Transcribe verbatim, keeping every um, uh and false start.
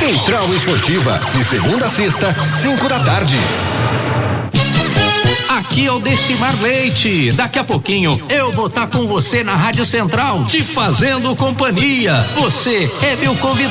Central Esportiva, de segunda a sexta, cinco da tarde. Aqui é o Decimar Leite. Daqui a pouquinho eu vou estar com você na Rádio Central, te fazendo companhia. Você é meu convidado.